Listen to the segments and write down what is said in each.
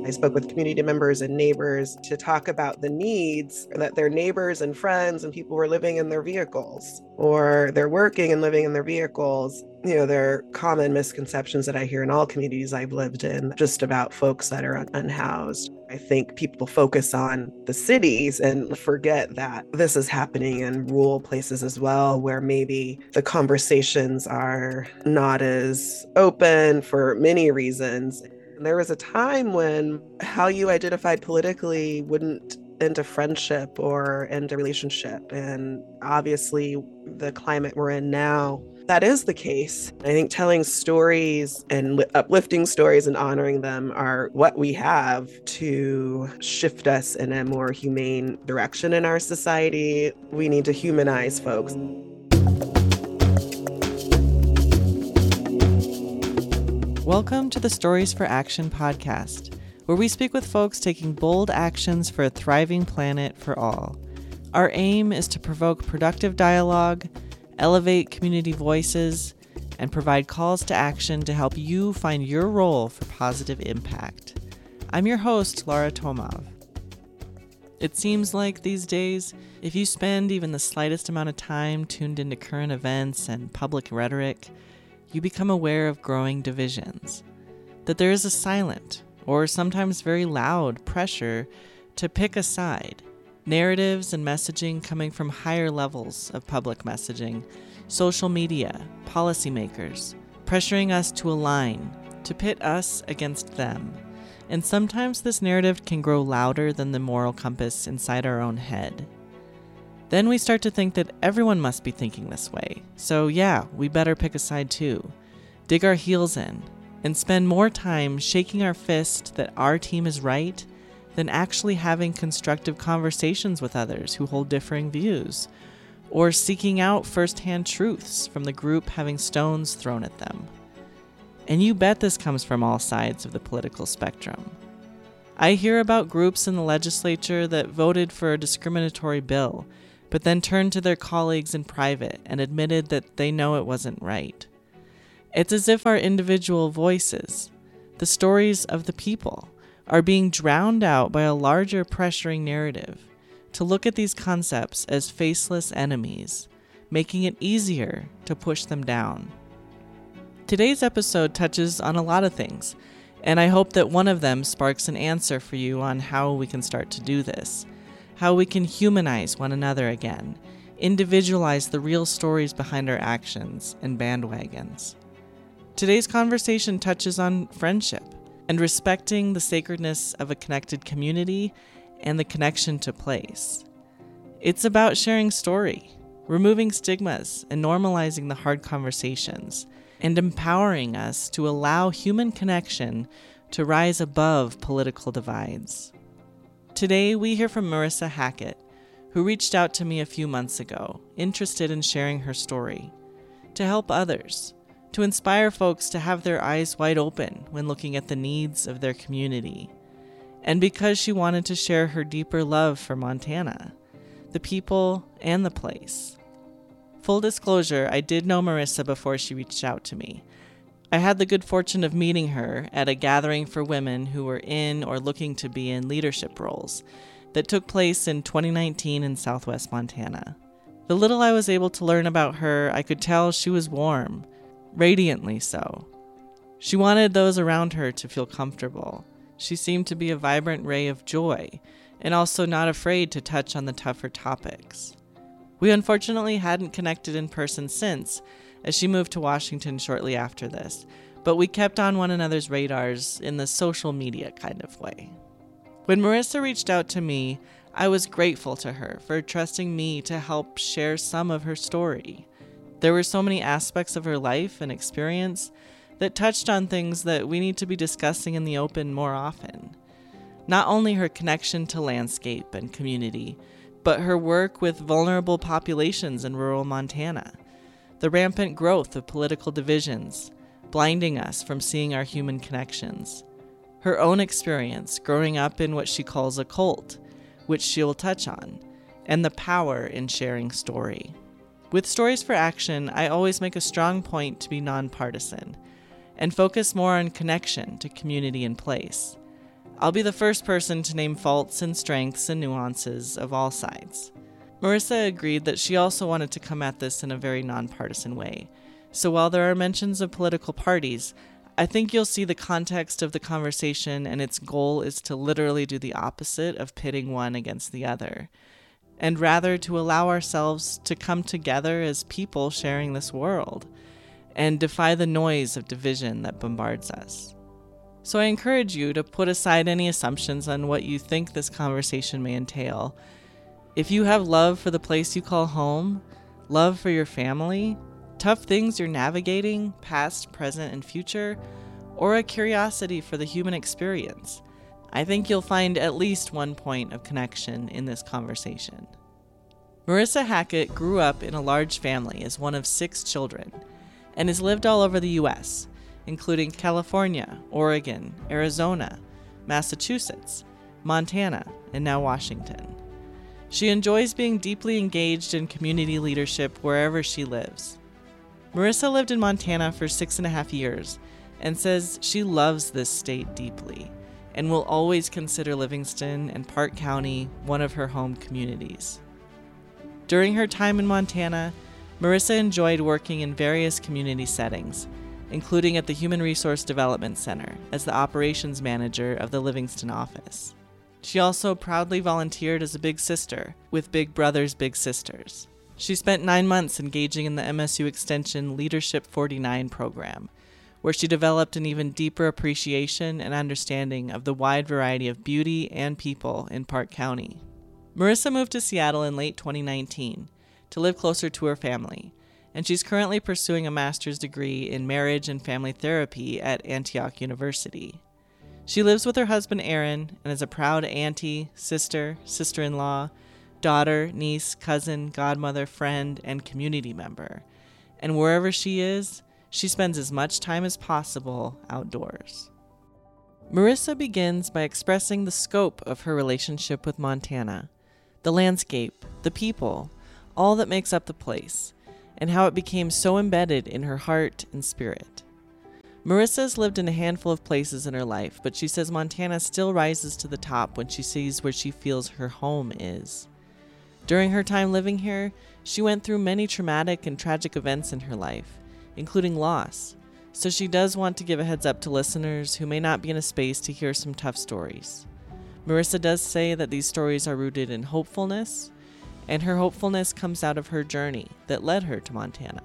I spoke with community members and neighbors to talk about the needs that their neighbors and friends and people were living in their vehicles, or they're working and living in their vehicles. There are common misconceptions that I hear in all communities I've lived in, just about folks that are unhoused. I think people focus on the cities and forget that this is happening in rural places as well, where maybe the conversations are not as open for many reasons. There was a time when how you identified politically wouldn't end a friendship or end a relationship. And obviously, the climate we're in now, that is the case. I think telling stories and uplifting stories and honoring them are what we have to shift us in a more humane direction in our society. We need to humanize folks. Welcome to the Stories for Action podcast, where we speak with folks taking bold actions for a thriving planet for all. Our aim is to provoke productive dialogue, elevate community voices, and provide calls to action to help you find your role for positive impact. I'm your host, Laura Tomov. It seems like these days, if you spend even the slightest amount of time tuned into current events and public rhetoric, you become aware of growing divisions, that there is a silent, or sometimes very loud, pressure to pick a side. Narratives and messaging coming from higher levels of public messaging, social media, policymakers, pressuring us to align, to pit us against them. And sometimes this narrative can grow louder than the moral compass inside our own head. Then we start to think that everyone must be thinking this way. So yeah, we better pick a side too. Dig our heels in and spend more time shaking our fist that our team is right than actually having constructive conversations with others who hold differing views, or seeking out firsthand truths from the group having stones thrown at them. And you bet this comes from all sides of the political spectrum. I hear about groups in the legislature that voted for a discriminatory bill, but then turned to their colleagues in private and admitted that they know it wasn't right. It's as if our individual voices, the stories of the people, are being drowned out by a larger pressuring narrative to look at these concepts as faceless enemies, making it easier to push them down. Today's episode touches on a lot of things, and I hope that one of them sparks an answer for you on how we can start to do this. How we can humanize one another again, individualize the real stories behind our actions and bandwagons. Today's conversation touches on friendship and respecting the sacredness of a connected community and the connection to place. It's about sharing story, removing stigmas and normalizing the hard conversations, and empowering us to allow human connection to rise above political divides. Today, we hear from Marissa Hackett, who reached out to me a few months ago, interested in sharing her story, to help others, to inspire folks to have their eyes wide open when looking at the needs of their community, and because she wanted to share her deeper love for Montana, the people, and the place. Full disclosure, I did know Marissa before she reached out to me. I had the good fortune of meeting her at a gathering for women who were in or looking to be in leadership roles that took place in 2019 in Southwest Montana. The little I was able to learn about her, I could tell she was warm, radiantly so. She wanted those around her to feel comfortable. She seemed to be a vibrant ray of joy, and also not afraid to touch on the tougher topics. We unfortunately hadn't connected in person since, as she moved to Washington shortly after this, but we kept on one another's radars in the social media kind of way. When Marissa reached out to me, I was grateful to her for trusting me to help share some of her story. There were so many aspects of her life and experience that touched on things that we need to be discussing in the open more often. Not only her connection to landscape and community, but her work with vulnerable populations in rural Montana, the rampant growth of political divisions, blinding us from seeing our human connections, her own experience growing up in what she calls a cult, which she'll touch on, and the power in sharing story. With Stories for Action, I always make a strong point to be nonpartisan and focus more on connection to community and place. I'll be the first person to name faults and strengths and nuances of all sides. Marissa agreed that she also wanted to come at this in a very nonpartisan way. So while there are mentions of political parties, I think you'll see the context of the conversation, and its goal is to literally do the opposite of pitting one against the other, and rather to allow ourselves to come together as people sharing this world and defy the noise of division that bombards us. So I encourage you to put aside any assumptions on what you think this conversation may entail. If you have love for the place you call home, love for your family, tough things you're navigating, past, present, and future, or a curiosity for the human experience, I think you'll find at least one point of connection in this conversation. Marissa Hackett grew up in a large family as one of 6 children and has lived all over the U.S., including California, Oregon, Arizona, Massachusetts, Montana, and now Washington. She enjoys being deeply engaged in community leadership wherever she lives. Marissa lived in Montana for 6.5 years and says she loves this state deeply and will always consider Livingston and Park County one of her home communities. During her time in Montana, Marissa enjoyed working in various community settings, including at the Human Resource Development Center as the operations manager of the Livingston office. She also proudly volunteered as a big sister with Big Brothers Big Sisters. She spent 9 months engaging in the MSU Extension Leadership 49 program, where she developed an even deeper appreciation and understanding of the wide variety of beauty and people in Park County. Marissa moved to Seattle in late 2019 to live closer to her family, and she's currently pursuing a master's degree in marriage and family therapy at Antioch University. She lives with her husband Aaron and is a proud auntie, sister, sister-in-law, daughter, niece, cousin, godmother, friend, and community member. And wherever she is, she spends as much time as possible outdoors. Marissa begins by expressing the scope of her relationship with Montana, the landscape, the people, all that makes up the place, and how it became so embedded in her heart and spirit. Marissa's lived in a handful of places in her life, but she says Montana still rises to the top when she sees where she feels her home is. During her time living here, she went through many traumatic and tragic events in her life, including loss, so she does want to give a heads up to listeners who may not be in a space to hear some tough stories. Marissa does say that these stories are rooted in hopefulness, and her hopefulness comes out of her journey that led her to Montana.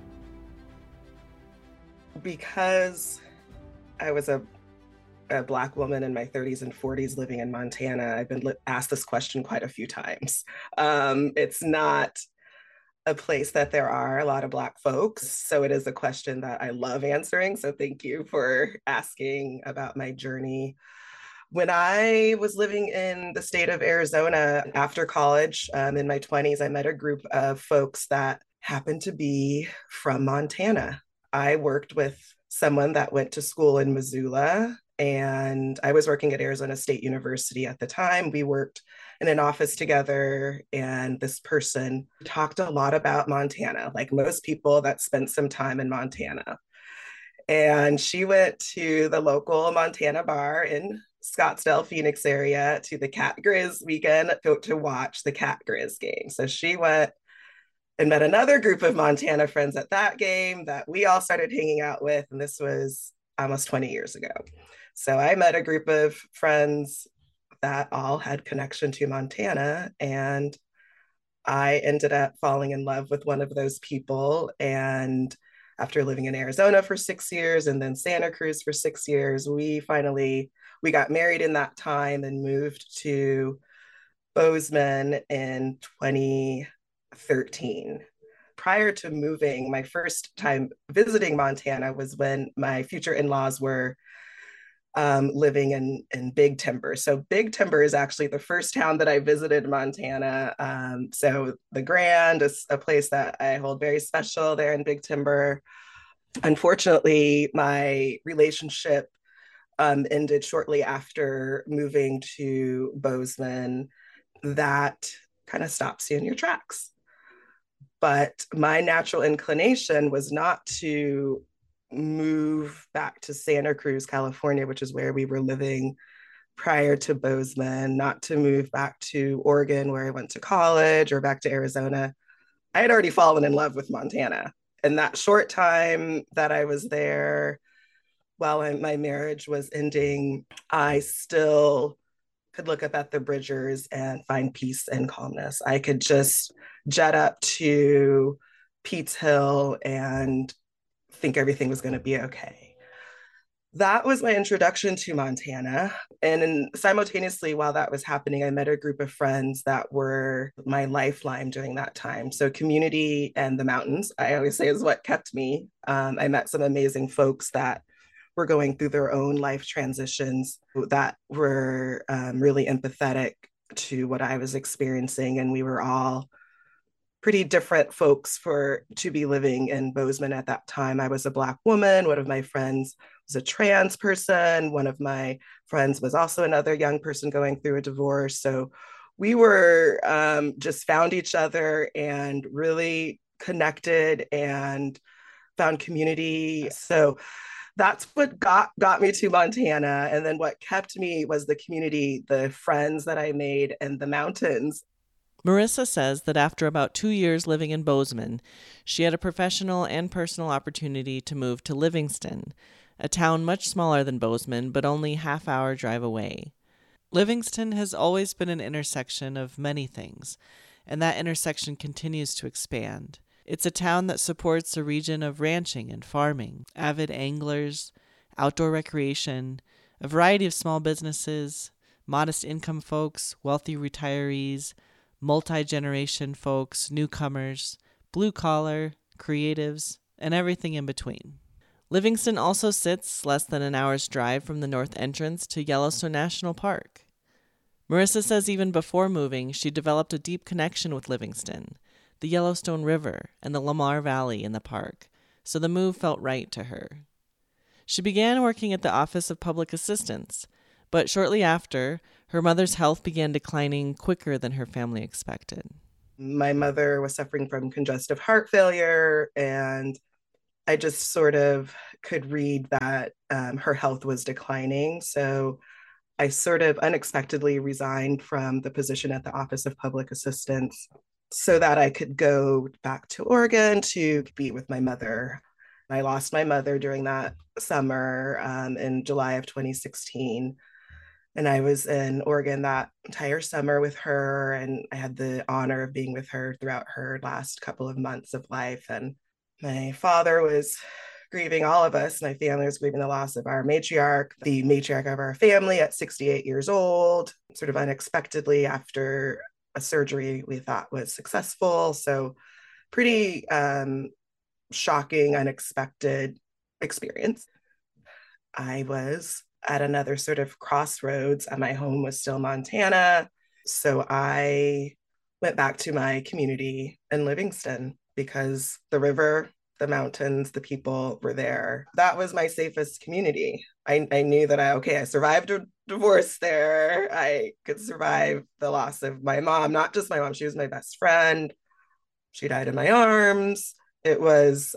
Because I was a Black woman in my 30s and 40s living in Montana, I've been asked this question quite a few times. It's not a place that there are a lot of Black folks, so it is a question that I love answering. So thank you for asking about my journey. When I was living in the state of Arizona after college, in my 20s, I met a group of folks that happened to be from Montana. I worked with someone that went to school in Missoula, and I was working at Arizona State University at the time. We worked in an office together, and this person talked a lot about Montana, like most people that spent some time in Montana. And she went to the local Montana bar in Scottsdale, Phoenix area to the Cat Grizz weekend to watch the Cat Grizz game. So she went and met another group of Montana friends at that game that we all started hanging out with. And this was almost 20 years ago. So I met a group of friends that all had connection to Montana. And I ended up falling in love with one of those people. And after living in Arizona for 6 years and then Santa Cruz for 6 years, we got married in that time and moved to Bozeman in 2013. Prior to moving, my first time visiting Montana was when my future in-laws were living in Big Timber. So Big Timber is actually the first town that I visited in Montana. So the Grand is a place that I hold very special there in Big Timber. Unfortunately, my relationship ended shortly after moving to Bozeman. That kind of stops you in your tracks. But my natural inclination was not to move back to Santa Cruz, California, which is where we were living prior to Bozeman, not to move back to Oregon where I went to college or back to Arizona. I had already fallen in love with Montana. And that short time that I was there, while my marriage was ending, I still could look up at the Bridgers and find peace and calmness. I could just jet up to Pete's Hill and think everything was going to be okay. That was my introduction to Montana. Simultaneously, while that was happening, I met a group of friends that were my lifeline during that time. So, community and the mountains, I always say, is what kept me. I met some amazing folks that were going through their own life transitions that were really empathetic to what I was experiencing. And we were all pretty different folks to be living in Bozeman at that time. I was a Black woman. One of my friends was a trans person. One of my friends was also another young person going through a divorce. So we were just found each other and really connected and found community. So that's what got me to Montana. And then what kept me was the community, the friends that I made, and the mountains. Marissa says that after about 2 years living in Bozeman, she had a professional and personal opportunity to move to Livingston, a town much smaller than Bozeman, but only half-hour drive away. Livingston has always been an intersection of many things, and that intersection continues to expand. It's a town that supports a region of ranching and farming, avid anglers, outdoor recreation, a variety of small businesses, modest income folks, wealthy retirees, multi-generation folks, newcomers, blue-collar, creatives, and everything in between. Livingston also sits less than an hour's drive from the north entrance to Yellowstone National Park. Marissa says even before moving, she developed a deep connection with Livingston, the Yellowstone River, and the Lamar Valley in the park, so the move felt right to her. She began working at the Office of Public Assistance, but shortly after, her mother's health began declining quicker than her family expected. My mother was suffering from congestive heart failure, and I just sort of could read that her health was declining. So I sort of unexpectedly resigned from the position at the Office of Public Assistance so that I could go back to Oregon to be with my mother. I lost my mother during that summer in July of 2016. And I was in Oregon that entire summer with her, and I had the honor of being with her throughout her last couple of months of life. And my father was grieving, all of us, my family was grieving the loss of our matriarch, the matriarch of our family at 68 years old, sort of unexpectedly after a surgery we thought was successful. So pretty shocking, unexpected experience. I was at another sort of crossroads. My home was still Montana. So I went back to my community in Livingston because the river, the mountains, the people were there. That was my safest community. I knew that I survived a divorce there. I could survive the loss of my mom, not just my mom, she was my best friend. She died in my arms. It was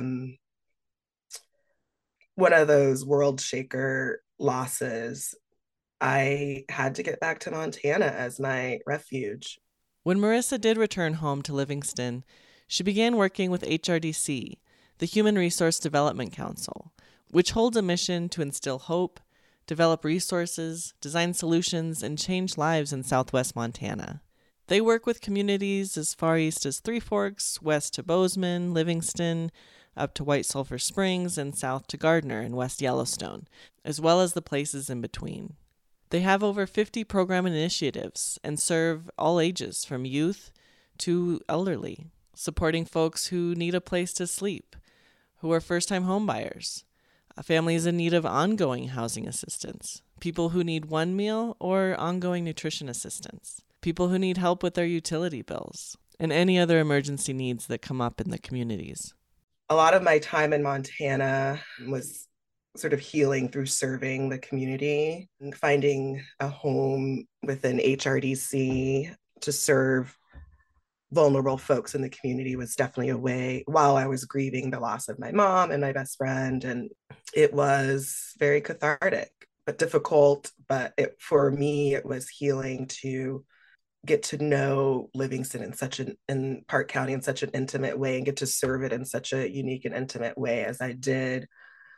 one of those world shaker losses. I had to get back to Montana as my refuge. When Marissa did return home to Livingston, she began working with HRDC, the Human Resource Development Council, which holds a mission to instill hope, develop resources, design solutions, and change lives in southwest Montana. They work with communities as far east as Three Forks, west to Bozeman, Livingston, up to White Sulphur Springs, and south to Gardner and West Yellowstone, as well as the places in between. They have over 50 program initiatives and serve all ages from youth to elderly, supporting folks who need a place to sleep, who are first-time homebuyers, families in need of ongoing housing assistance, people who need one meal or ongoing nutrition assistance, people who need help with their utility bills, and any other emergency needs that come up in the communities. A lot of my time in Montana was sort of healing through serving the community and finding a home within HRDC to serve vulnerable folks in the community was definitely a way while I was grieving the loss of my mom and my best friend. And it was very cathartic. difficult, but for me, it was healing to get to know Livingston in Park County in such an intimate way and get to serve it in such a unique and intimate way as I did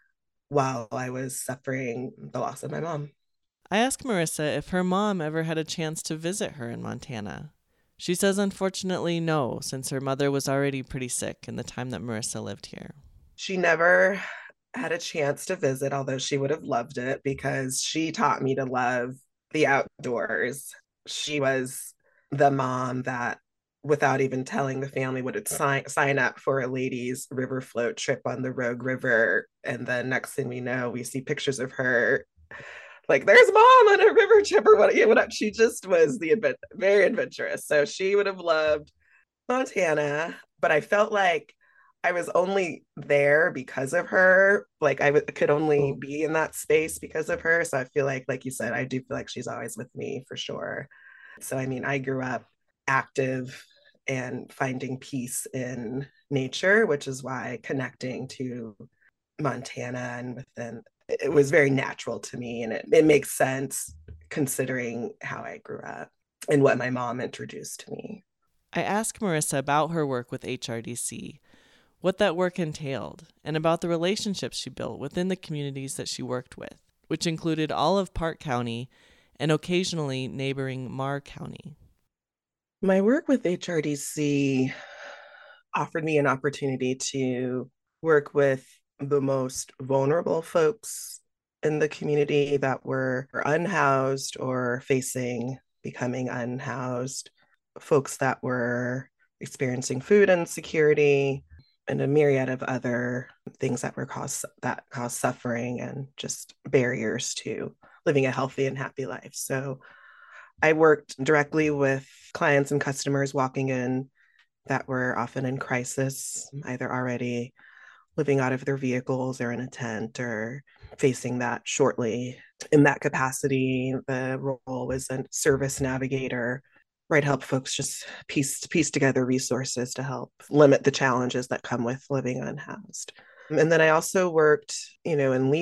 while I was suffering the loss of my mom. I asked Marissa if her mom ever had a chance to visit her in Montana. She says unfortunately no, since her mother was already pretty sick in the time that Marissa lived here. She never had a chance to visit, although she would have loved it because she taught me to love the outdoors. She was the mom that, without even telling the family, would sign up for a ladies' river float trip on the Rogue River. And then next thing we know, we see pictures of her like, there's mom on a river trip or what. She just was very adventurous. So she would have loved Montana, but I felt like I was only there because of her. Like could only be in that space because of her. So I feel like you said, I do feel like she's always with me for sure. So, I mean, I grew up active and finding peace in nature, which is why connecting to Montana and within it was very natural to me. And it makes sense considering how I grew up and what my mom introduced to me. I asked Marissa about her work with HRDC, what that work entailed, and about the relationships she built within the communities that she worked with, which included all of Park County and occasionally neighboring Marr County. My work with HRDC offered me an opportunity to work with the most vulnerable folks in the community that were unhoused or facing becoming unhoused, folks that were experiencing food insecurity and a myriad of other things that cause suffering and just barriers to living a healthy and happy life. So I worked directly with clients and customers walking in that were often in crisis, either already living out of their vehicles or in a tent or facing that shortly. In that capacity, the role was a service navigator, right? Help folks just piece together resources to help limit the challenges that come with living unhoused. And then I also worked, in